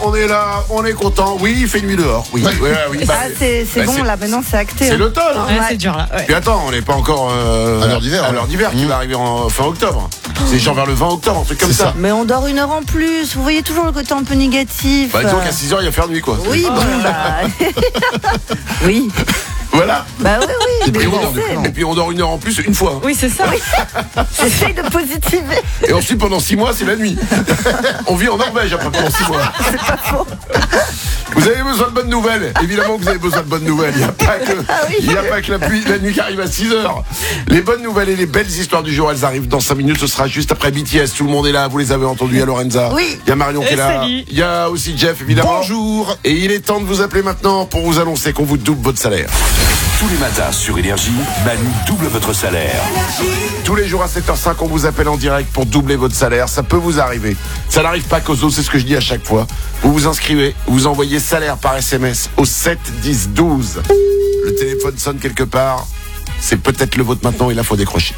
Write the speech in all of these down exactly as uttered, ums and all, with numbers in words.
on est là, on est content. Oui, il fait nuit dehors. Oui, oui, oui. Bah, ah, c'est, c'est bah, bon, c'est, là, maintenant, c'est acté. C'est hein. l'automne. Hein. Ouais, c'est dur là. Ouais. Puis attends, on n'est pas encore euh, à l'heure d'hiver. À l'heure d'hiver qui mmh. va arriver en fin octobre. C'est genre vers le vingt octobre, un truc comme ça. ça. Mais on dort une heure en plus. Vous voyez toujours le côté un peu négatif. Bah, disons qu'à six heures, il va faire nuit, quoi. Oui, bon, bah. oui. Voilà. Bah oui, oui. Et puis, on dort, et puis on dort une heure en plus une fois. Oui, c'est ça. Oui. J'essaye de positiver. Et ensuite, pendant six mois, c'est la nuit. On vit en Norvège après pendant six mois. C'est pas faux. Vous avez besoin de bonnes nouvelles. Évidemment que vous avez besoin de bonnes nouvelles. Il n'y a pas que, ah oui. il y a pas que la, pluie, la nuit qui arrive à six heures. Les bonnes nouvelles et les belles histoires du jour, elles arrivent dans cinq minutes. Ce sera juste après B T S. Tout le monde est là. Vous les avez entendus. Il y a Lorenza. Oui. Il y a Marion qui est là. Salut. Il y a aussi Jeff, évidemment. Bonjour. Et il est temps de vous appeler maintenant pour vous annoncer qu'on vous double votre salaire. Tous les matins sur Énergie, Manu double votre salaire. Tous les jours à sept heures cinq, on vous appelle en direct pour doubler votre salaire. Ça peut vous arriver. Ça n'arrive pas qu'aux autres, c'est ce que je dis à chaque fois. Vous vous inscrivez, vous envoyez salaire par S M S au sept dix douze. Le téléphone sonne quelque part. C'est peut-être le vôtre maintenant et là, faut décrocher.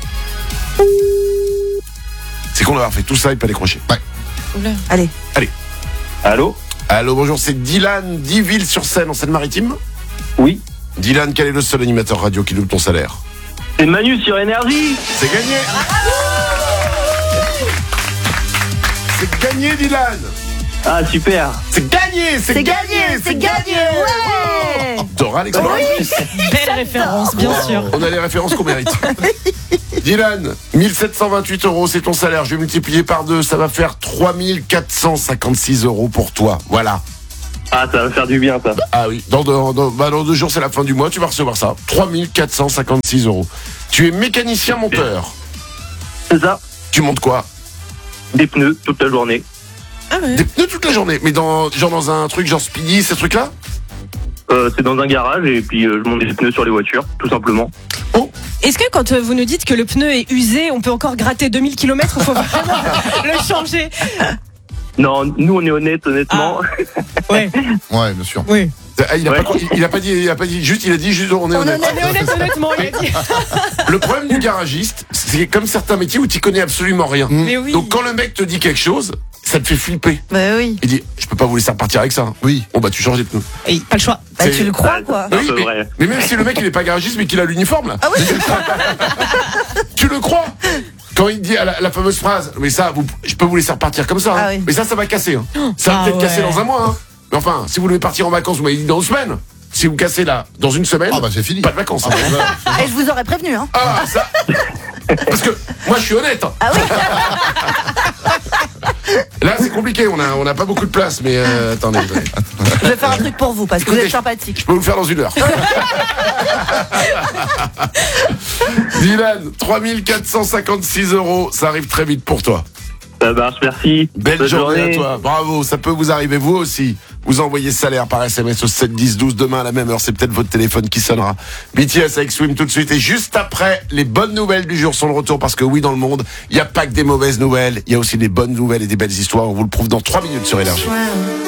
C'est qu'on a fait tout ça et pas décrocher. Ouais. Oula. Allez. Allez. Allô? Allô, bonjour, c'est Dylan d'Yville-sur-Seine en Seine-Maritime. Oui. Dylan, quel est le seul animateur radio qui double ton salaire? C'est Manu sur Énergie. C'est gagné. C'est gagné, Dylan. Ah, super. C'est gagné, c'est, C'est gagné, gagné, c'est gagné. Ouais. T'auras l'exploratrice. Belle référence, bien sûr. On a les références qu'on mérite. Dylan, mille sept cent vingt-huit euros, c'est ton salaire. Je vais multiplier par deux, ça va faire trois mille quatre cent cinquante-six euros pour toi. Voilà. Ah, ça va faire du bien, ça. Ah oui, dans, dans, dans, bah dans deux jours, c'est la fin du mois, tu vas recevoir ça. trois mille quatre cent cinquante-six euros. Tu es mécanicien monteur. C'est ça. Tu montes quoi? Des pneus toute la journée. Ah ouais. Des pneus toute la journée. Mais dans, genre dans un truc genre Speedy, ces trucs-là? Euh, c'est dans un garage et puis euh, je monte des pneus sur les voitures, tout simplement. Oh. Est-ce que quand euh, vous nous dites que le pneu est usé, on peut encore gratter deux mille kilomètres ou faut vraiment le changer? Non, nous on est honnêtes, honnêtement. Ah. Ouais. Ouais, bien sûr. Oui. Ah, il, a Ouais. pas, il, il a pas dit, il a pas dit juste, il a dit juste on est On honnête. est On est honnête, honnêtement, il a dit. Le problème du garagiste, c'est comme certains métiers où tu connais absolument rien. Mais oui. Donc quand le mec te dit quelque chose, ça te fait flipper. Bah oui. Il dit, je peux pas vous laisser repartir avec ça. Oui. Bon bah tu changes les pneus. Et pas le choix. Bah, C'est- tu le crois, quoi. C'est un Oui, peu mais, vrai. mais même si le mec il est pas garagiste mais qu'il a l'uniforme là, Ah oui. tu le crois. Quand il dit à la, la fameuse phrase, mais ça, vous, je peux vous laisser repartir comme ça. Hein. Ah oui. Mais ça, ça va casser. Hein. Ça va Ah peut-être ouais. casser dans un mois. Hein. Mais enfin, si vous devez partir en vacances, vous m'avez dit dans une semaine. Si vous cassez là, dans une semaine, Ah bah c'est fini. pas de vacances. Ah, bah, bah, Et je vous aurais prévenu, hein. Ah, ça. Parce que moi, je suis honnête. Hein. Ah oui. Là, c'est compliqué. On a, on a pas beaucoup de place, mais euh, attendez. attendez. Je vais faire un truc pour vous parce que vous Écoutez, êtes sympathique. Je peux vous le faire dans une heure. Dylan, trois mille quatre cent cinquante-six euros, ça arrive très vite pour toi. Ça marche, merci. Belle Bonne journée, journée à toi. Bravo, ça peut vous arriver vous aussi. Vous envoyez salaire par S M S au sept dix douze. Demain à la même heure, c'est peut-être votre téléphone qui sonnera. B T S avec Swim tout de suite. Et juste après, les bonnes nouvelles du jour sont de retour parce que oui, dans le monde, il n'y a pas que des mauvaises nouvelles. Il y a aussi des bonnes nouvelles et des belles histoires. On vous le prouve dans trois minutes sur Énergie.